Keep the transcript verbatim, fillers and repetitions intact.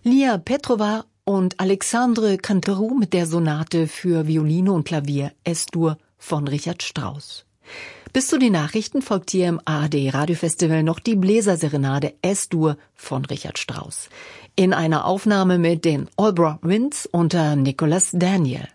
Lia Petrova und Alexandre Canteroux mit der Sonate für Violine und Klavier Es-Dur von Richard Strauss. Bis zu den Nachrichten folgt hier im A R D-Radiofestival noch die Bläserserenade Es-Dur von Richard Strauss. In einer Aufnahme mit den Allbrook Winds unter Nicholas Daniel.